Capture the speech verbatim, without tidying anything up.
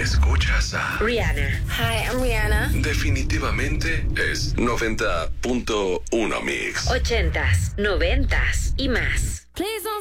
Escuchas a Rihanna. Hi, I'm Rihanna. Definitivamente es noventa punto uno Mix. Ochentas, noventas y más. Please don't